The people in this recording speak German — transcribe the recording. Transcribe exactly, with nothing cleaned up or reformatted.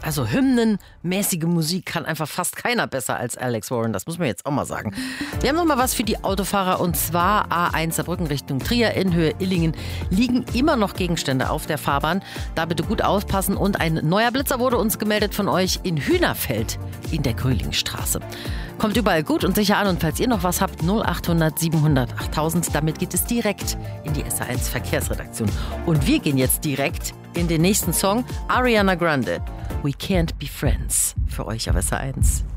Also hymnenmäßige Musik kann einfach fast keiner besser als Alex Warren. Das muss man jetzt auch mal sagen. Wir haben noch mal was für die Autofahrer und zwar A eins Saarbrücken Richtung Trier in Höhe Illingen liegen immer noch Gegenstände auf der Fahrbahn. Da bitte gut aufpassen und ein neuer Blitzer wurde uns gemeldet von euch in Hühnerfeld in der Grölingstraße. Kommt überall gut und sicher an und falls ihr noch was habt, null achthundert siebenhundert achttausend. Damit geht es direkt in die S A eins Verkehrsredaktion. Und wir gehen jetzt direkt in den nächsten Song. Ariana Grande, We Can't Be Friends, für euch auf S A eins.